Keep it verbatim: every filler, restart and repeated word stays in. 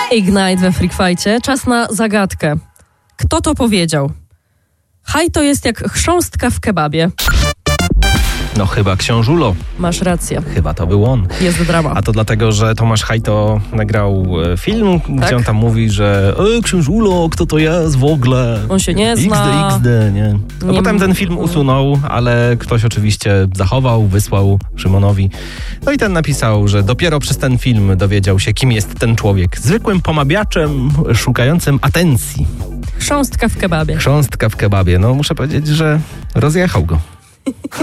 Ignite we Freak Fightcie. Czas na zagadkę. Kto to powiedział? Haj to jest jak chrząstka w kebabie. No chyba książulo. Masz rację. Chyba to był on. Jest drama. A to dlatego, że Tomasz Hajto nagrał e, film, Tak? gdzie on tam mówi, że e, książulo, kto to jest w ogóle? On się nie X zna. D, X D, nie? No Nie potem m- ten film usunął, ale ktoś oczywiście zachował, wysłał Szymonowi. No i ten napisał, że dopiero przez ten film dowiedział się, kim jest ten człowiek. Zwykłym pomabiaczem szukającym atencji. Chrząstka w kebabie. Chrząstka w kebabie. No muszę powiedzieć, że rozjechał go.